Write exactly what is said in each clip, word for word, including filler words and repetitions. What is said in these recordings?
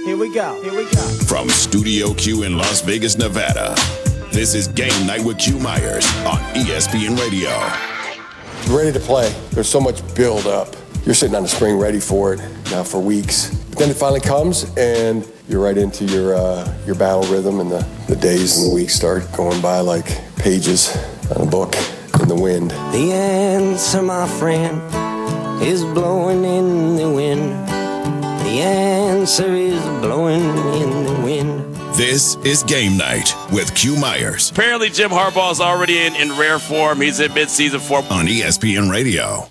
Here we go. Here we go. From Studio Q in Las Vegas, Nevada, this is Game Night with Q Myers on E S P N Radio. Ready to play. There's so much build up. You're sitting on the spring ready for it now for weeks. But then it finally comes and you're right into your uh, your battle rhythm, and the, the days and the weeks start going by like pages on a book in the wind. The answer, my friend, is blowing in the wind. The answer is blowing in the wind. This is Game Night with Q Myers. Apparently, Jim Harbaugh's already in, in rare form. He's in mid-season form on E S P N Radio.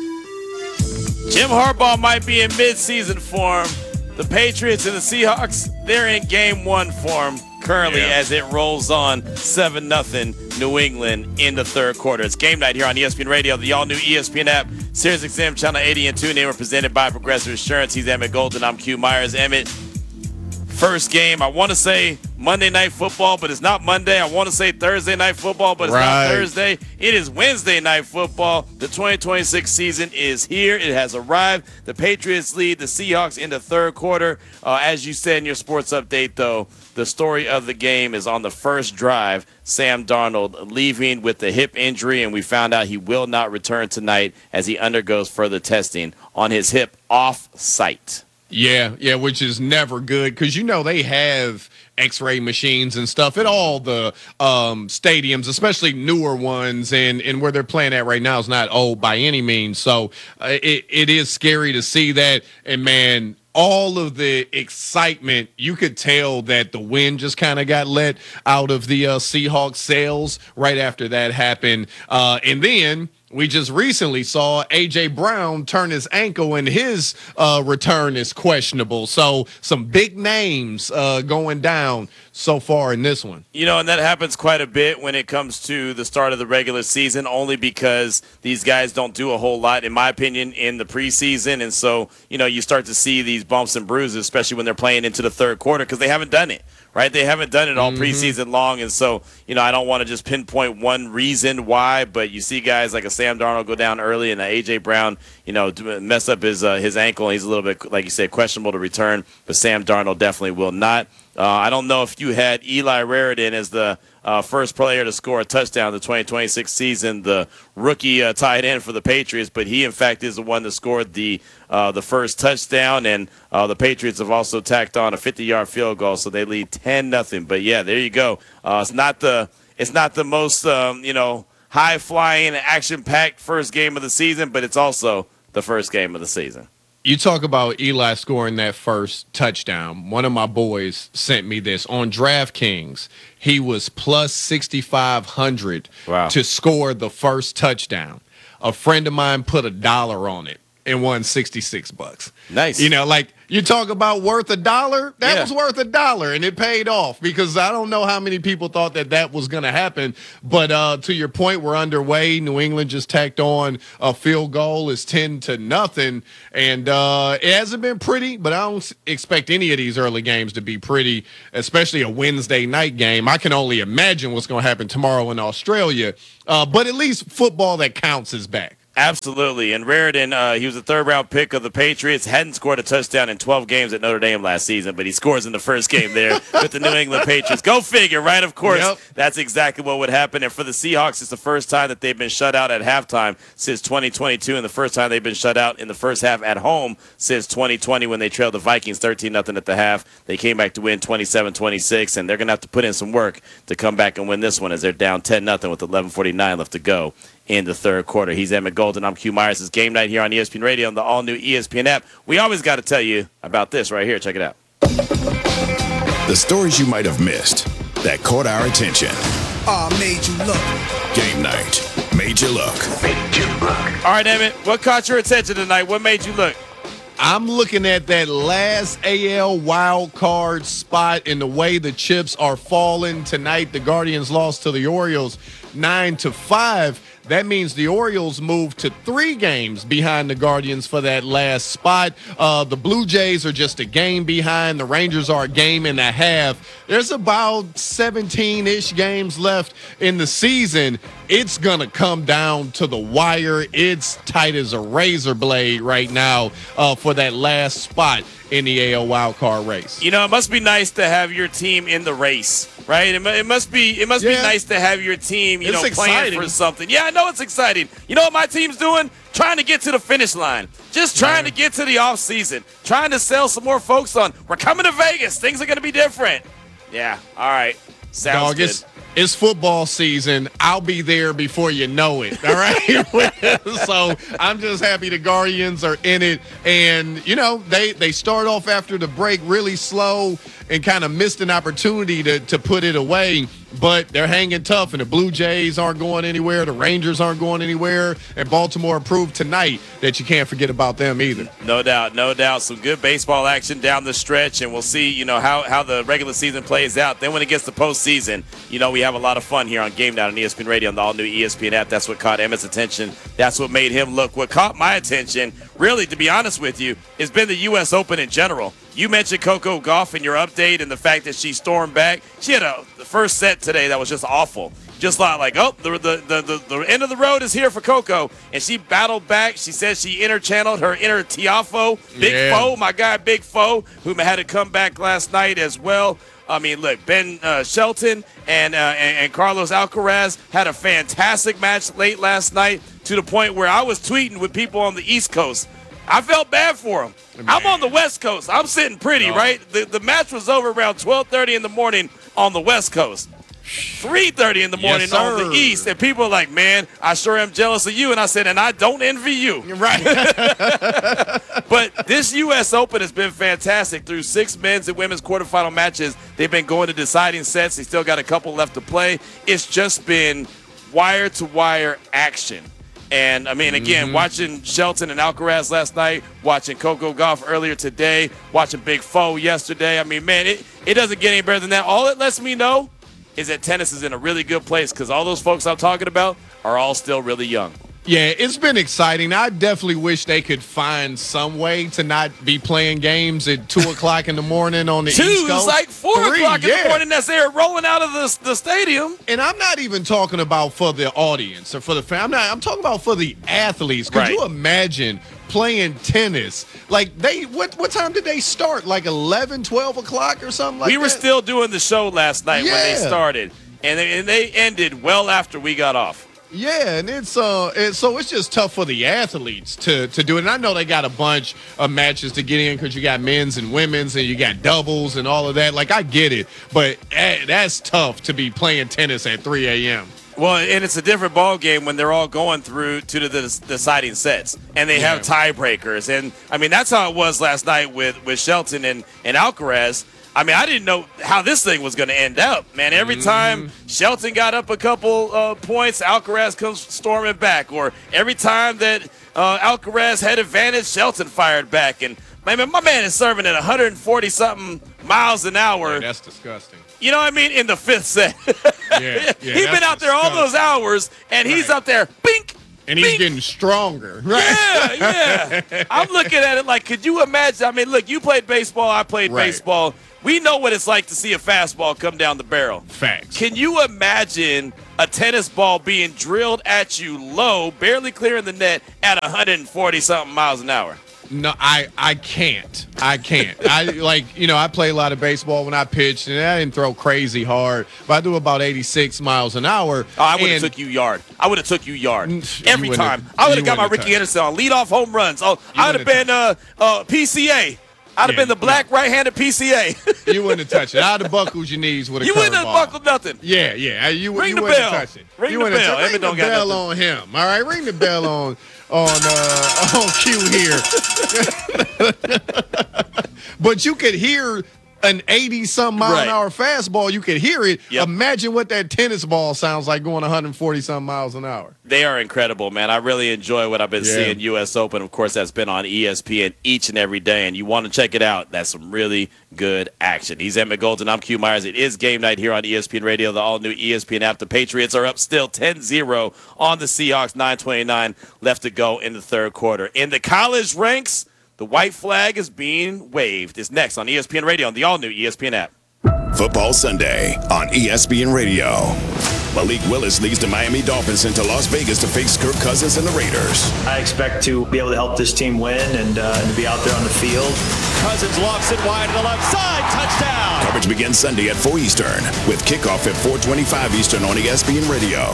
Jim Harbaugh might be in mid-season form. The Patriots and the Seahawks, they're in game one form currently yeah. as it rolls on seven nothing New England in the third quarter. It's Game Night here on E S P N Radio, the all-new E S P N app, Sirius X M Channel eighty and two. They were presented by Progressive Insurance. He's Emmett Golden. I'm Q Myers. Emmett, first game, I want to say Monday Night Football, but it's not Monday. I want to say Thursday Night Football, but it's right. not Thursday. It is Wednesday Night Football. The twenty twenty-six season is here. It has arrived. The Patriots lead the Seahawks in the third quarter. Uh, as you said in your sports update, though, the story of the game is on the first drive. Sam Darnold leaving with the hip injury, and we found out he will not return tonight as he undergoes further testing on his hip off-site. Yeah, yeah, which is never good because, you know, they have X-ray machines and stuff at all the um, stadiums, especially newer ones, and, and where they're playing at right now is not old by any means. So uh, it, it is scary to see that. And, man, all of the excitement, you could tell that the wind just kind of got let out of the uh, Seahawks sails right after that happened. Uh, and then we just recently saw A J. Brown turn his ankle, and his uh, return is questionable. So some big names uh, going down so far in this one. You know, and that happens quite a bit when it comes to the start of the regular season, only because these guys don't do a whole lot, in my opinion, in the preseason. And so, you know, you start to see these bumps and bruises, especially when they're playing into the third quarter, because they haven't done it. Right, they haven't done it all mm-hmm. preseason long, and so, you know, I don't want to just pinpoint one reason why, but you see guys like a Sam Darnold go down early, and a A J. Brown, you know, mess up his uh, his ankle, and he's a little bit, like you said, questionable to return, but Sam Darnold definitely will not. Uh, I don't know if you had Eli Raridan as the uh, first player to score a touchdown in the twenty twenty-six season, the rookie uh, tight end for the Patriots, but he, in fact, is the one that scored the uh, the first touchdown, and uh, the Patriots have also tacked on a fifty-yard field goal, so they lead ten nothing. But, yeah, there you go. Uh, it's not the it's not the most, um, you know, high-flying, action-packed first game of the season, but it's also the first game of the season. You talk about Eli scoring that first touchdown. One of my boys sent me this. On DraftKings, he was plus sixty-five hundred wow. to score the first touchdown. A friend of mine put a dollar on it and won sixty-six bucks. Nice. You know, like you talk about worth a dollar, that yeah. was worth a dollar, and it paid off because I don't know how many people thought that that was going to happen. But uh, to your point, we're underway. New England just tacked on a field goal. It's ten to nothing, and uh, it hasn't been pretty, but I don't expect any of these early games to be pretty, especially a Wednesday night game. I can only imagine what's going to happen tomorrow in Australia, uh, but at least football that counts is back. Absolutely. And Raridan, uh, he was a third-round pick of the Patriots, hadn't scored a touchdown in twelve games at Notre Dame last season, but he scores in the first game there with the New England Patriots. Go figure, right? Of course, yep. That's exactly what would happen. And for the Seahawks, it's the first time that they've been shut out at halftime since twenty twenty-two, and the first time they've been shut out in the first half at home since twenty twenty when they trailed the Vikings thirteen nothing at the half. They came back to win twenty-seven twenty-six, and they're going to have to put in some work to come back and win this one as they're down ten nothing with eleven forty-nine left to go in the third quarter. He's Emmett Golden. I'm Q Myers. It's Game Night here on E S P N Radio and the all-new E S P N app. We always got to tell you about this right here. Check it out. The stories you might have missed that caught our attention. Oh, made you look. Game Night made you look. Made you look. All right, Emmett, what caught your attention tonight? What made you look? I'm looking at that last A L wild card spot and the way the chips are falling tonight. The Guardians lost to the Orioles nine to five. That means the Orioles move to three games behind the Guardians for that last spot. Uh, the Blue Jays are just a game behind. The Rangers are a game and a half. There's about seventeen-ish games left in the season. It's going to come down to the wire. It's tight as a razor blade right now uh, for that last spot in the A L wildcard race. You know, it must be nice to have your team in the race, right? It, mu- it must be it must Yeah. be nice to have your team, you It's know, playing exciting. for something. Yeah, I know it's exciting. You know what my team's doing? Trying to get to the finish line. Just trying to get to the off season. Trying to sell some more folks on. We're coming to Vegas. Things are going to be different. Yeah. All right. Sounds Dog, good. it's, it's football season. I'll be there before you know it. All right. So I'm just happy the Guardians are in it. And, you know, they, they start off after the break really slow and kind of missed an opportunity to, to put it away. But they're hanging tough, and the Blue Jays aren't going anywhere. The Rangers aren't going anywhere. And Baltimore proved tonight that you can't forget about them either. No doubt, no doubt. Some good baseball action down the stretch, and we'll see, you know, how, how the regular season plays out. Then when it gets to postseason, you know, we have a lot of fun here on Game Night on E S P N Radio on the all-new E S P N app. That's what caught Emmett's attention. That's what made him look. What caught my attention, really, to be honest with you, has been the U S Open in general. You mentioned Coco Gauff in your update and the fact that she stormed back. She had a the first set today that was just awful. Just like, like oh, the, the, the, the, the end of the road is here for Coco. And she battled back. She said she inner-channeled her inner Tiafo, Big Yeah. Foe, my guy Big Foe, who had to come back last night as well. I mean, look, Ben uh, Shelton and, uh, and and Carlos Alcaraz had a fantastic match late last night to the point where I was tweeting with people on the East Coast. I felt bad for him. I'm on the West Coast. I'm sitting pretty, Oh. right? The, the match was over around twelve thirty in the morning on the West Coast. three thirty in the morning Yes, on the sir. East. And people are like, man, I sure am jealous of you. And I said, and I don't envy you. Right. But this U S Open has been fantastic. Through six men's and women's quarterfinal matches, they've been going to deciding sets. They still got a couple left to play. It's just been wire-to-wire action. And, I mean, again, Mm-hmm. watching Shelton and Alcaraz last night, watching Coco Gauff earlier today, watching Big Foe yesterday. I mean, man, it, it doesn't get any better than that. All it lets me know is that tennis is in a really good place because all those folks I'm talking about are all still really young. Yeah, it's been exciting. I definitely wish they could find some way to not be playing games at two o'clock in the morning on the Two, East Coast. it's like four Three, o'clock in yeah. the morning that's there rolling out of the, the stadium. And I'm not even talking about for the audience or for the fan. I'm not. I'm talking about for the athletes. Could Right. you imagine playing tennis? Like they, what what time did they start? Like eleven, twelve o'clock or something like we that? were still doing the show last night when they Yeah. started, and they, and they ended well after we got off. Yeah, and it's uh, it's, so it's just tough for the athletes to to do it. And I know they got a bunch of matches to get in because you got men's and women's, and you got doubles and all of that. Like I get it, but eh, that's tough to be playing tennis at three a.m. Well, and it's a different ball game when they're all going through to the, the deciding sets, and they have Yeah. tiebreakers. And I mean, that's how it was last night with with Shelton and and Alcaraz. I mean, I didn't know how this thing was going to end up, man. Every time Shelton got up a couple uh, points, Alcaraz comes storming back. Or every time that uh, Alcaraz had advantage, Shelton fired back. And, man, my man is serving at one forty-something miles an hour. Yeah, that's disgusting. You know what I mean? In the fifth set. Yeah, yeah, he's been that's out there all those disgusting. hours, and he's Right. up there, bink, And he's bink. getting stronger, right? Yeah, yeah. I'm looking at it like, could you imagine? I mean, look, you played baseball, I played Right. baseball. We know what it's like to see a fastball come down the barrel. Facts. Can you imagine a tennis ball being drilled at you low, barely clearing the net at one forty-something miles an hour? No, I, I can't. I can't. I like, you know, I play a lot of baseball when I pitched, and I didn't throw crazy hard, but I do about eighty-six miles an hour. Oh, I would have and- took you yard. I would have took you yard Mm, every you wouldn't time. have- I would you have got my wouldn't have Ricky Anderson on leadoff home runs. Oh, You I'd have wouldn't been uh, uh, P C A. I'd have Yeah, been the black right-handed P C A. You wouldn't have touched it. I'd have buckled your knees with a You wouldn't have curveball. buckled nothing. Yeah, yeah. You, Ring you the wouldn't bell. have touched it. Ring you the wouldn't bell. have- Emmett Ring don't the got bell nothing. on him. All right, ring the bell on on uh, on cue here. But you could hear an eighty-some mile Right. an hour fastball, you could hear it. Yep. Imagine what that tennis ball sounds like going one forty-some miles an hour. They are incredible, man. I really enjoy what I've been Yeah. seeing. U S Open, of course, that's been on E S P N each and every day, and you want to check it out. That's some really good action. He's Emmett Golden. I'm Q Myers. It is game night here on E S P N Radio, the all-new E S P N app. The Patriots are up still ten zero on the Seahawks. nine twenty-nine left to go in the third quarter. In the college ranks, the white flag is being waved. It's next on E S P N Radio on the all-new E S P N app. Football Sunday on E S P N Radio. Malik Willis leads the Miami Dolphins into Las Vegas to face Kirk Cousins and the Raiders. I expect to be able to help this team win and, uh, and to be out there on the field. Cousins lofts it wide to the left side. Touchdown. Coverage begins Sunday at four Eastern with kickoff at four twenty-five Eastern on E S P N Radio.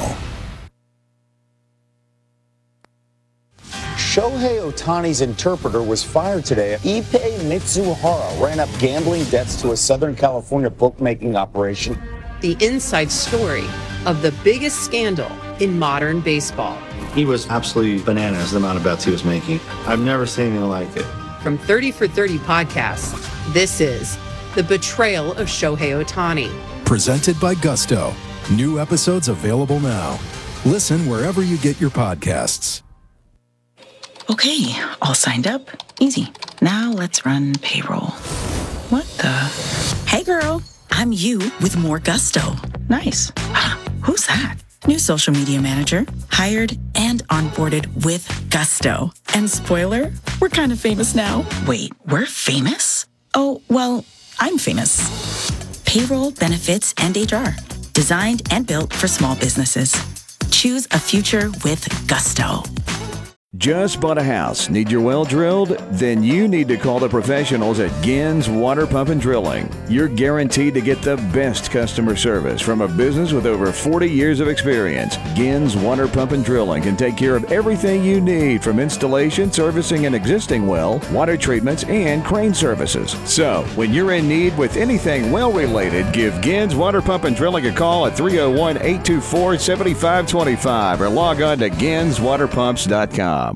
Shohei Ohtani's interpreter was fired today. Ippei Mitsuhara ran up gambling debts to a Southern California bookmaking operation. The inside story of the biggest scandal in modern baseball. He was absolutely bananas, the amount of bets he was making. I've never seen anything like it. From thirty for thirty podcasts, this is The Betrayal of Shohei Ohtani. Presented by Gusto. New episodes available now. Listen wherever you get your podcasts. Okay, all signed up. Easy. Now let's run payroll. What the? Hey girl, I'm you with more Gusto. Nice. Who's that? New social media manager, hired and onboarded with Gusto. And spoiler, we're kind of famous now. Wait, we're famous? Oh, well, I'm famous. Payroll, benefits, and H R. Designed and built for small businesses. Choose a future with Gusto. Just bought a house? Need your well drilled? Then you need to call the professionals at Gins Water Pump and Drilling. You're guaranteed to get the best customer service from a business with over forty years of experience. Gins Water Pump and Drilling can take care of everything you need, from installation, servicing an existing well, water treatments, and crane services. So, when you're in need with anything well related, give Gins Water Pump and Drilling a call at three oh one, eight two four, seven five two five or log on to gins water pumps dot com.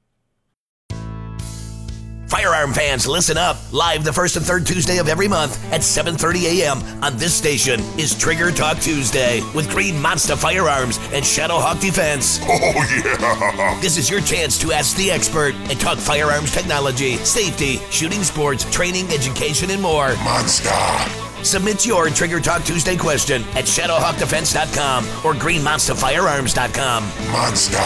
Firearm fans, listen up. Live the first and third Tuesday of every month at seven thirty a.m. on this station is Trigger Talk Tuesday with Green Monster Firearms and Shadowhawk Defense. Oh, yeah. This is your chance to ask the expert and talk firearms technology, safety, shooting sports, training, education, and more. Monster. Submit your Trigger Talk Tuesday question at shadowhawk defense dot com or green monster firearms dot com. Monster.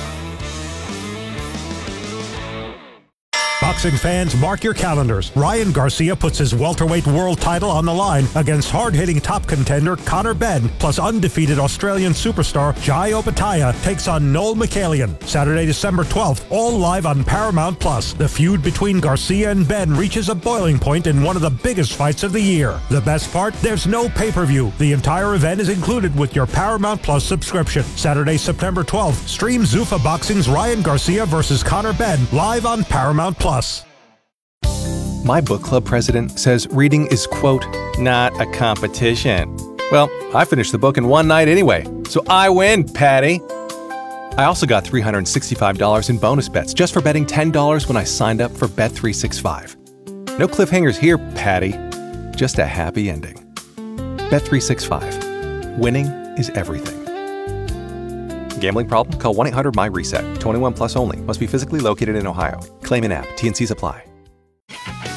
Boxing fans, mark your calendars. Ryan Garcia puts his welterweight world title on the line against hard-hitting top contender Conor Benn, plus undefeated Australian superstar Jai Opetaia takes on Noel Mikhailian. Saturday, December twelfth, all live on Paramount Plus. The feud between Garcia and Benn reaches a boiling point in one of the biggest fights of the year. The best part? There's no pay-per-view. The entire event is included with your Paramount Plus subscription. Saturday, September twelfth, stream Zuffa Boxing's Ryan Garcia versus Conor Benn live on Paramount Plus. My book club president says reading is, quote, not a competition. Well, I finished the book in one night anyway, so I win, Patty. I also got three hundred sixty-five dollars in bonus bets just for betting ten dollars when I signed up for Bet three sixty-five. No cliffhangers here, Patty. Just a happy ending. Bet three sixty-five. Winning is everything. Gambling problem? Call one eight hundred M Y RESET. twenty-one plus only. Must be physically located in Ohio. Claim in app. T and Cs apply.